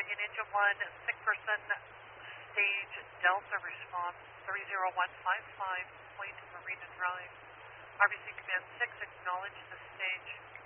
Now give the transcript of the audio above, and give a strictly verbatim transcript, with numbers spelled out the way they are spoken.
in engine one, sick person, stage Delta response three zero one five five, point Marina Drive. R B C Command six, acknowledge the stage.